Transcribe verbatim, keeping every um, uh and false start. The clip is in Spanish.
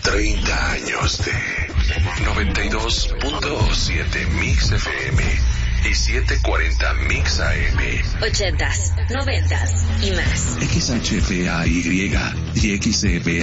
treinta años de noventa y dos punto siete Mix F M y setecientos cuarenta Mix A M. ochentas, noventas y más. X H F A Y y X F A